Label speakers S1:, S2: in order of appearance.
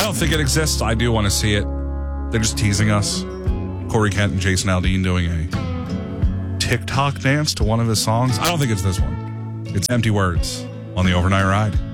S1: don't think it exists. I do want to see it. They're just teasing us. Corey Kent and Jason Aldean doing a TikTok dance to one of his songs. I don't think it's this one. It's Empty Words on the Overnight Ride.